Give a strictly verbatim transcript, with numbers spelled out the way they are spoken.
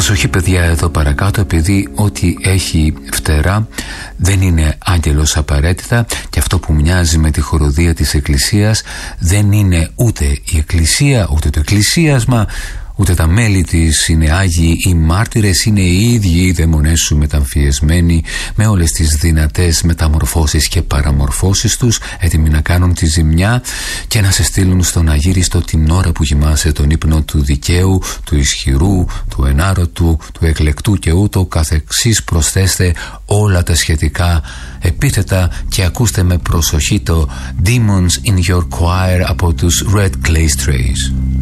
Προσοχή παιδιά εδώ παρακάτω, επειδή ό,τι έχει φτερά δεν είναι άγγελος απαραίτητα, και αυτό που μοιάζει με τη χοροδία της Εκκλησίας δεν είναι ούτε η Εκκλησία, ούτε το εκκλησίασμα, ούτε τα μέλη της είναι άγιοι ή μάρτυρες, είναι οι ίδιοι οι δαιμονές σου μεταμφιεσμένοι με όλες τις δυνατές μεταμορφώσεις και παραμορφώσεις τους, έτοιμοι να κάνουν τη ζημιά και να σε στείλουν στον αγύριστο την ώρα που κοιμάσαι τον ύπνο του δικαίου, του ισχυρού, του ενάρωτου, του εκλεκτού και ούτω καθεξής. Προσθέστε όλα τα σχετικά επίθετα και ακούστε με προσοχή το Demons in Your Choir από τους Red Clay Strays.